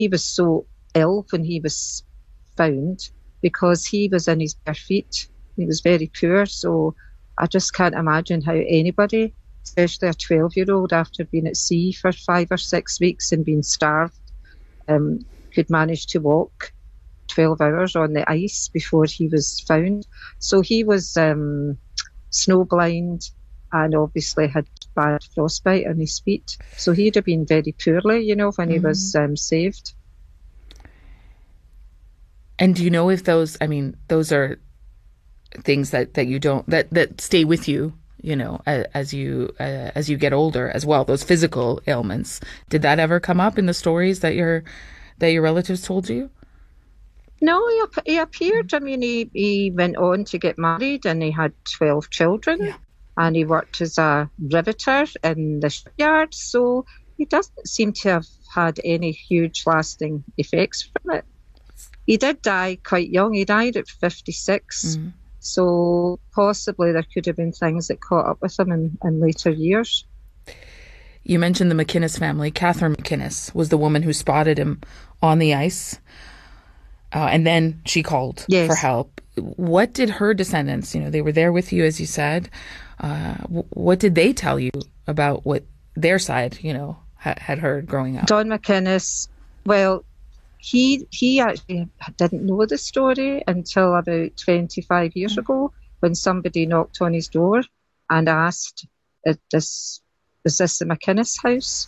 he was so ill when he was found because he was in his bare feet. He was very poor, so I just can't imagine how anybody, especially a 12-year-old after being at sea for 5 or 6 weeks and being starved, could manage to walk 12 hours on the ice before he was found. So he was snowblind and obviously had bad frostbite on his feet. So he'd have been very poorly, when he was saved. And do you know if those are things that you don't, that stay with you, as you get older as well, those physical ailments? Did that ever come up in the stories that your relatives told you? No, he appeared. I mean, he went on to get married and he had 12 children. Yeah. And he worked as a riveter in the shipyard. So he doesn't seem to have had any huge lasting effects from it. He did die quite young. He died at 56. Mm-hmm. So possibly there could have been things that caught up with him in later years. You mentioned the McInnes family. Catherine McInnes was the woman who spotted him on the ice. And then she called for help. What did her descendants, they were there with you, as you said. What did they tell you about what their side, had heard growing up? Don McInnes, well, he actually didn't know the story until about 25 years ago when somebody knocked on his door and asked, is this the McInnes house?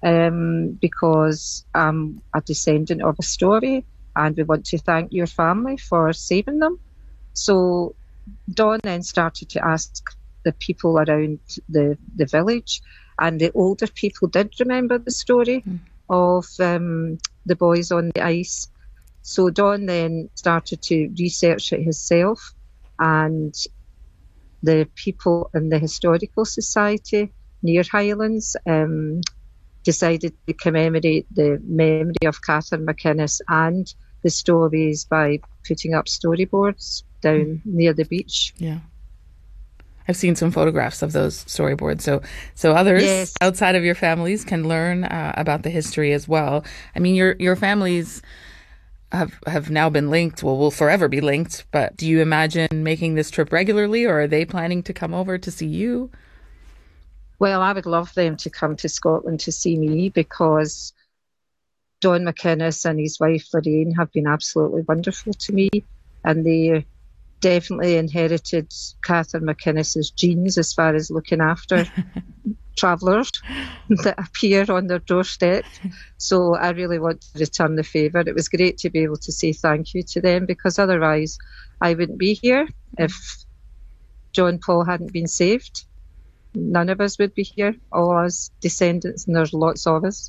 Because I'm a descendant of a story and we want to thank your family for saving them. So Don then started to ask the people around the village, and the older people did remember the story of the boys on the ice. So Don then started to research it himself, and the people in the Historical Society near Highlands decided to commemorate the memory of Catherine McInnes and the stories by putting up storyboards down near the beach. Yeah. I've seen some photographs of those storyboards. So others outside of your families can learn about the history as well. I mean, your families have now been linked, will forever be linked, but do you imagine making this trip regularly, or are they planning to come over to see you? Well, I would love them to come to Scotland to see me because Don McInnes and his wife Lorraine have been absolutely wonderful to me, and they definitely inherited Catherine McInnes's genes as far as looking after travellers that appear on their doorstep. So I really want to return the favour. It was great to be able to say thank you to them, because otherwise I wouldn't be here. If John Paul hadn't been saved, none of us would be here, all us descendants, and there's lots of us.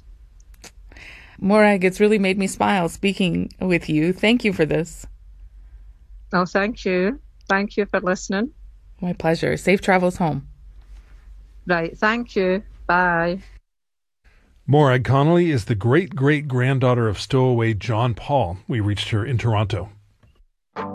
Morag, it's really made me smile speaking with you. Thank you for this. Oh, thank you. Thank you for listening. My pleasure. Safe travels home. Right. Thank you. Bye. Morag Connolly is the great-great-granddaughter of stowaway John Paul. We reached her in Toronto.